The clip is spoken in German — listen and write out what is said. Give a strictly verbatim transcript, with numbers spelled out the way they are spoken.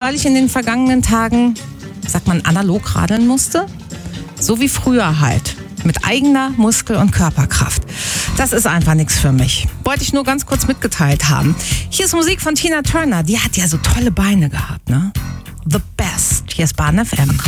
weil ich in den vergangenen Tagen, sagt man, analog radeln musste. So wie früher halt. Mit eigener Muskel- und Körperkraft. Das ist einfach nichts für mich. Wollte ich nur ganz kurz mitgeteilt haben. Hier ist Musik von Tina Turner. Die hat ja so tolle Beine gehabt, ne? The Best. Hier ist Bahn F M.